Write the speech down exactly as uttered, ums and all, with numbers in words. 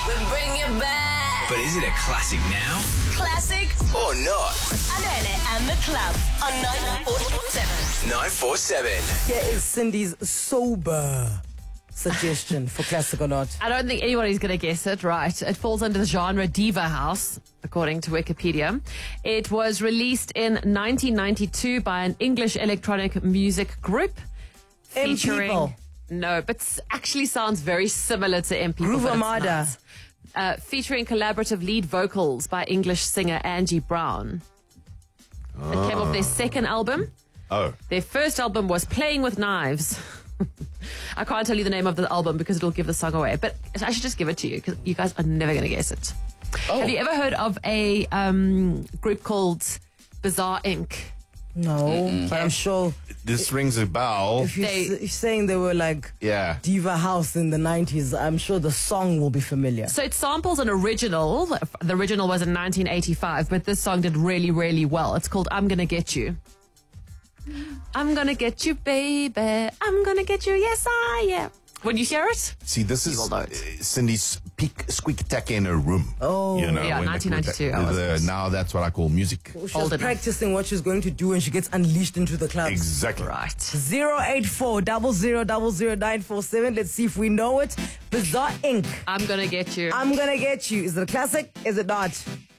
We bring you back. But is it a classic now? Classic Or not? Anele and the Club on nine forty-seven. nine four seven. Here is Cindy's sober suggestion for classic or not. I don't think anybody's going to guess it right. It falls under the genre Diva House, according to Wikipedia. It was released in nineteen ninety-two by an English electronic music group. M Featuring... People. No, but s- actually sounds very similar to M People. Groove but it's Armada. not. Uh, featuring collaborative lead vocals by English singer Angie Brown. It came off their second album. Oh. Their first album was Playing with Knives. I can't tell you the name of the album because it'll give the song away, but I should just give it to you because you guys are never going to guess it. Oh. Have you ever heard of a um, group called Bizarre Incorporated? No, but I'm sure This rings a bell. if you're, They- s- you're saying they were like Yeah. Diva House in the nineties, I'm sure the song will be familiar. So it samples an original. The original was in nineteen eighty-five, but this song did really, really well. It's called I'm Gonna Get You. I'm gonna get you, baby. I'm gonna get you, yes I am. When you hear it, See, this is will know uh, it. Cindy's peak squeak tack in her room. Oh. you know, Yeah, when nineteen ninety-two, the- I was- the- now that's what I call music. She was Old enough. practicing what she's going to do when she gets unleashed into the club. Exactly. right. zero eight four double zero double zero nine four seven. Let's see if we know it. Bizarre Incorporated. I'm gonna get you. I'm gonna get you. Is it a classic? Is it not?